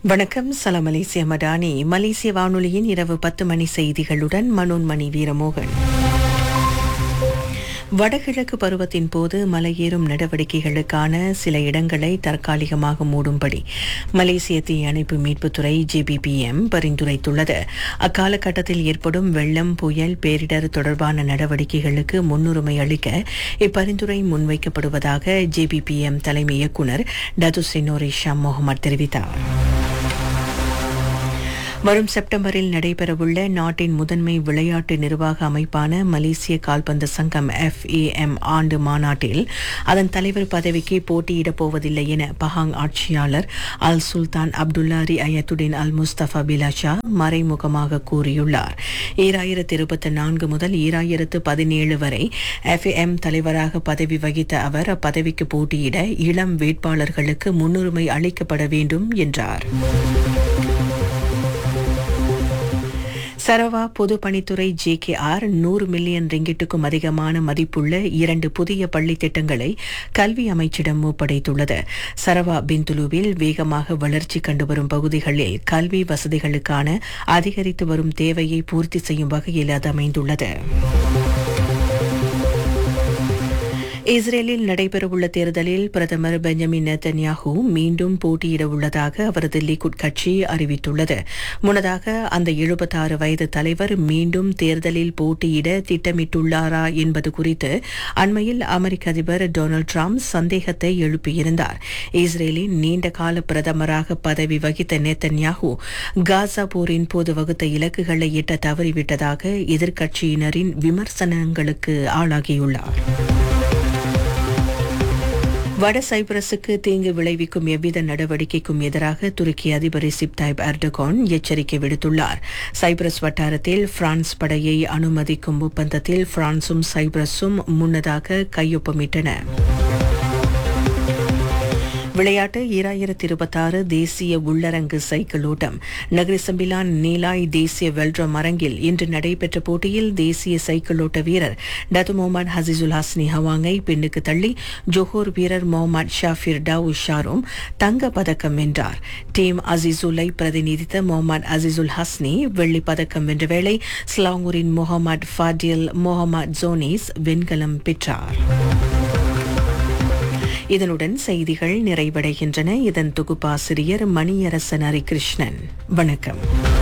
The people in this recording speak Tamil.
வணக்கம். சலாம் மலேசிய மடானி. மலேசிய வானொலியின் இரவு 10 மணி செய்திகளுடன் மனோன்மணி வீரமோகன். வடகிழக்கு பருவத்தின் போது மலையேறும் நடவடிக்கைகளுக்கான சில இடங்களை தற்காலிகமாக மூடும்படி மலேசிய தீயணைப்பு மீட்புத்துறை ஜேபிபிஎம் பரிந்துரைத்துள்ளது. அக்காலகட்டத்தில் ஏற்படும் வெள்ளம், புயல், பேரிடர் தொடர்பான நடவடிக்கைகளுக்கு முன்னுரிமை அளிக்க இப்பரிந்துரை முன்வைக்கப்படுவதாக ஜேபிபிஎம் தலைமை இயக்குநர் டதுஸ்ரீ நோரிஷாம் முகமது தெரிவித்தார். வரும் செப்டம்பரில் நடைபெறவுள்ள நாட்டின் முதன்மை விளையாட்டு நிர்வாக அமைப்பான மலேசிய கால்பந்து சங்கம் FAM ஆண்டு மாநாட்டில் அதன் தலைவர் பதவிக்கு போட்டியிடப் போவதில்லை என பஹாங் ஆட்சியாளர் அல் சுல்தான் அப்துல்லா ரிஅயத்துடின் அல் முஸ்தபா பிலாஷா மறைமுகமாக கூறியுள்ளார். 2024 முதல் 2017 வரை FAM தலைவராக பதவி வகித்த அவர் அப்பதவிக்கு போட்டியிட இளம் வேட்பாளர்களுக்கு முன்னுரிமை அளிக்கப்பட வேண்டும் என்றார். சரவா பொதுப்பணித்துறை JKR 100 மில்லியன் ரிங்கிட்டுக்கும் அதிகமான மதிப்புள்ள 2 புதிய பள்ளி திட்டங்களை கல்வி அமைச்சிடம் ஒப்படைத்துள்ளது. சரவா பிந்துலுவில் வேகமாக வளர்ச்சி கண்டுவரும் பகுதிகளில் கல்வி வசதிகளுக்கான அதிகரித்து வரும் தேவையை பூர்த்தி செய்யும் வகையில் அது அமைந்துள்ளது. இஸ்ரேலில் நடைபெறவுள்ள தேர்தலில் பிரதமர் பெஞ்சமின் நெத்தன்யாஹூ மீண்டும் போட்டியிட உள்ளதாக அவரது லிகுட் கட்சி அறிவித்துள்ளது. முன்னதாக அந்த 76 வயது தலைவர் மீண்டும் தேர்தலில் போட்டியிட திட்டமிட்டுள்ளாரா என்பது குறித்து அண்மையில் அமெரிக்க அதிபர் டொனால்டு டிரம்ப் சந்தேகத்தை எழுப்பியிருந்தார். இஸ்ரேலின் நீண்டகால பிரதமராக பதவி வகித்த நெத்தன்யாஹூ காசா போரின் போது வகுத்த இலக்குகளை எட்ட தவறிவிட்டதாக எதிர்க்கட்சியினரின் விமர்சனங்களுக்கு ஆளாகியுள்ளார். வட சைப்ரஸுக்கு தீங்கு விளைவிக்கும் எவ்வித நடவடிக்கைக்கும் எதிராக துருக்கி அதிபர் ரெசிப் தாயிப் எர்டோகான் எச்சரிக்கை விடுத்துள்ளார். சைப்ரஸ் வட்டாரத்தில் பிரான்ஸ் படையை அனுமதிக்கும் ஒப்பந்தத்தில் பிரான்சும் சைப்ரஸும் முன்னதாக கையொப்பமிட்டன. விளையாட்டு 2026 தேசிய உள்ளரங்கு சைக்கிள் ஓட்டம் நகரிசம்பிலான் நீலாய் தேசிய வெல்ட்ரம் அரங்கில் இன்று நடைபெற்ற போட்டியில் தேசிய சைக்கிள் ஓட்ட வீரர் டத்து முகமது ஹசீசுல் ஹஸ்னி ஹவாங்கை பின்னுக்கு தள்ளி ஜோஹோர் வீரர் முகமது ஷாஃபிர் டாவு ஷாரும் தங்க பதக்கம் வென்றார். டீம் அசீசுலை பிரதிநிதித்த முகமது அசீசுல் ஹஸ்னி வெள்ளி பதக்கம் வென்ற வேளை ஸ்லாங்கூரின் முகமது ஃபாடில் முகமது ஜோனிஸ் வெண்கலம் பெற்றார். இதனுடன் செய்திகள் நிறைவடைகின்றன. இதன் தொகுப்பாசிரியர் மணியரசன் ஹரிகிருஷ்ணன். வணக்கம்.